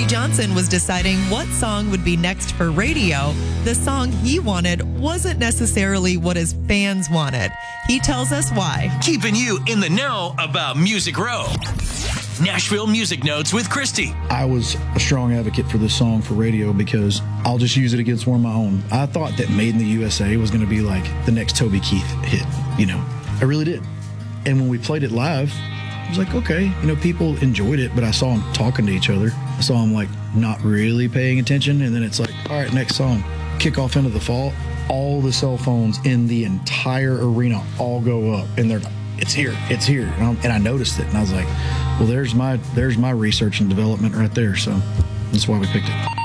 Johnson was deciding what song would be next for radio, the song he wanted wasn't necessarily what his fans wanted. He tells us why. Keeping you in the know about Music Row. Nashville Music Notes with Christy. I was a strong advocate for this song for radio because I'll just use it against one of my own. I thought that Made in the USA was going to be like the next Toby Keith hit, I really did. And when we played it live, I was like, okay, people enjoyed it, but I saw them talking to each other. I saw them like not really paying attention. And then it's like, all right, next song, Kick Off Into the Fall. All the cell phones in the entire arena all go up and they're like, it's here. And I noticed it. And I was like, well, there's my research and development right there. So that's why we picked it.